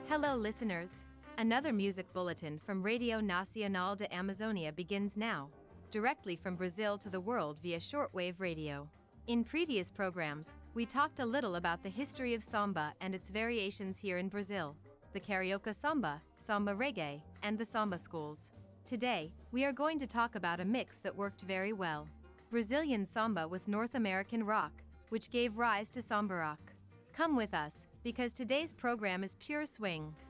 Hello, listeners. Another music bulletin from Radio Nacional de Amazonia begins now, directly from Brazil to the world via shortwave radio. In previous programs, we talked a little about the history of samba and its variations here in Brazil, the carioca samba, samba reggae, and the samba schools. Today, we are going to talk about a mix that worked very well. Brazilian samba with North American rock, which gave rise to samba rock. Come with us, because today's program is pure swing.